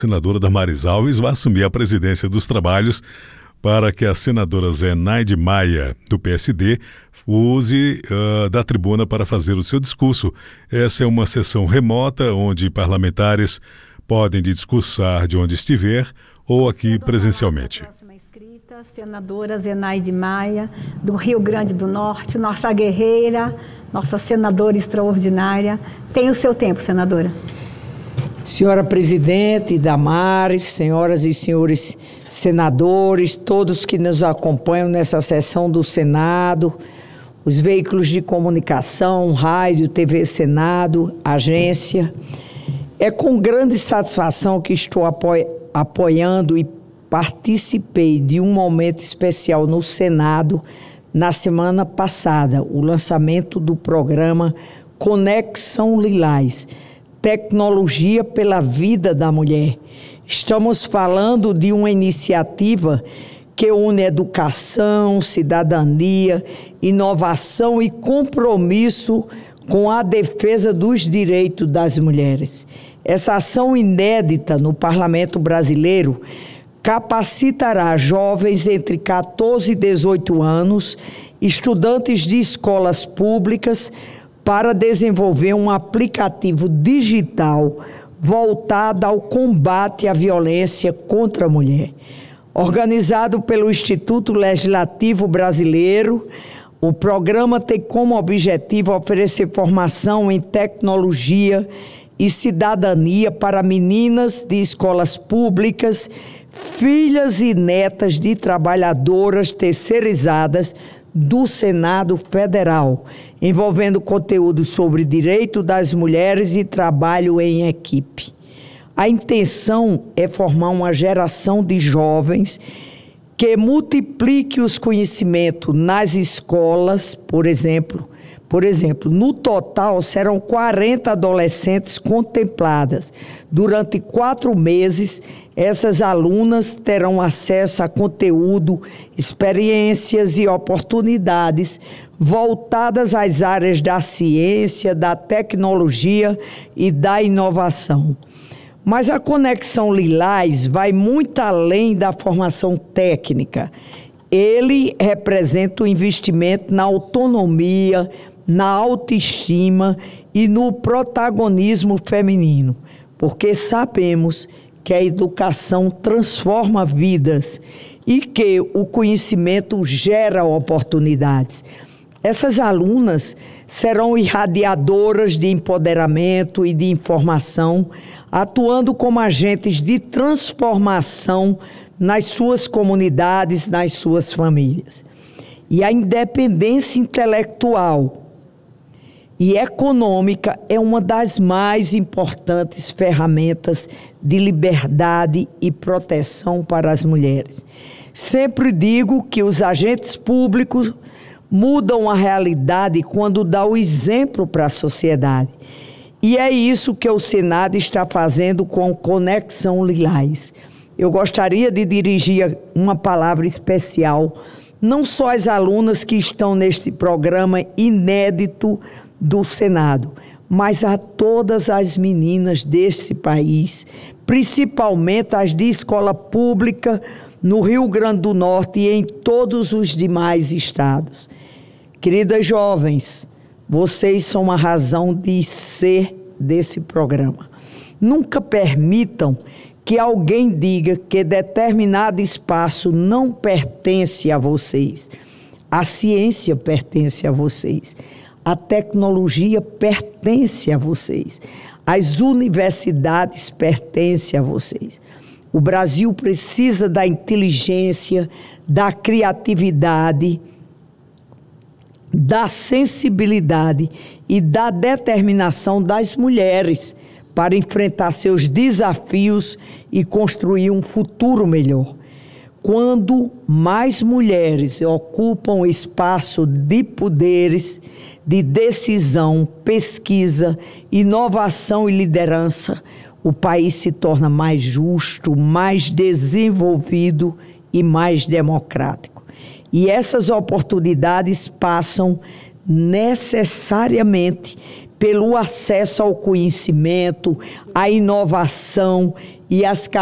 senadora Damares Alves vai assumir a presidência dos trabalhos para que a senadora Zenaide Maia, do PSD, use da tribuna para fazer o seu discurso. Essa é uma sessão remota onde parlamentares podem discursar de onde estiver ou aqui presencialmente. Próxima inscrita, senadora Zenaide Maia, do Rio Grande do Norte, nossa guerreira, nossa senadora extraordinária. Tem o seu tempo, senadora. Senhora presidente Damares, senhoras e senhores senadores, todos que nos acompanham nessa sessão do Senado, os veículos de comunicação, rádio, TV Senado, agência. É com grande satisfação que estou apoiando e participei de um momento especial no Senado na semana passada, o lançamento do programa Conexão Lilás, Tecnologia pela Vida da Mulher. Estamos falando de uma iniciativa que une educação, cidadania, inovação e compromisso com a defesa dos direitos das mulheres. Essa ação inédita no Parlamento Brasileiro capacitará jovens entre 14 e 18 anos, estudantes de escolas públicas, para desenvolver um aplicativo digital voltado ao combate à violência contra a mulher. Organizado pelo Instituto Legislativo Brasileiro, o programa tem como objetivo oferecer formação em tecnologia e cidadania para meninas de escolas públicas, filhas e netas de trabalhadoras terceirizadas do Senado Federal, envolvendo conteúdo sobre direito das mulheres e trabalho em equipe. A intenção é formar uma geração de jovens que multiplique os conhecimentos nas escolas, por exemplo, no total serão 40 adolescentes contempladas. Durante 4 meses, essas alunas terão acesso a conteúdo, experiências e oportunidades voltadas às áreas da ciência, da tecnologia e da inovação. Mas a Conexão Lilás vai muito além da formação técnica. Ele representa o investimento na autonomia, na autoestima e no protagonismo feminino, porque sabemos que a educação transforma vidas e que o conhecimento gera oportunidades. Essas alunas serão irradiadoras de empoderamento e de informação, atuando como agentes de transformação nas suas comunidades, nas suas famílias. E a independência intelectual e econômica é uma das mais importantes ferramentas de liberdade e proteção para as mulheres. Sempre digo que os agentes públicos mudam a realidade quando dão o exemplo para a sociedade. E é isso que o Senado está fazendo com Conexão Lilás. Eu gostaria de dirigir uma palavra especial, não só às alunas que estão neste programa inédito do Senado, mas a todas as meninas desse país, principalmente as de escola pública no Rio Grande do Norte e em todos os demais estados. Queridas jovens, vocês são a razão de ser desse programa. Nunca permitam que alguém diga que determinado espaço não pertence a vocês. A ciência pertence a vocês. A tecnologia pertence a vocês. As universidades pertencem a vocês. O Brasil precisa da inteligência, da criatividade, da sensibilidade e da determinação das mulheres para enfrentar seus desafios e construir um futuro melhor. Quando mais mulheres ocupam espaço de poderes, de decisão, pesquisa, inovação e liderança, o país se torna mais justo, mais desenvolvido e mais democrático. E essas oportunidades passam necessariamente pelo acesso ao conhecimento, à inovação e às